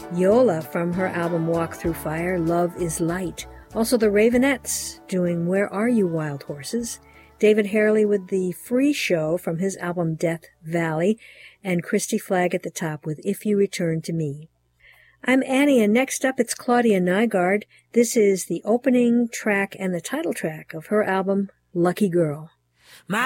Yola from her album Walk Through Fire, Love is Light. Also the Ravenettes doing Where Are You Wild Horses? David Harley with the Free Show from his album Death Valley, and Christy Flagg at the top with If You Return to Me. I'm Annie, and next up it's Claudia Nygaard. This is the opening track and the title track of her album Lucky Girl.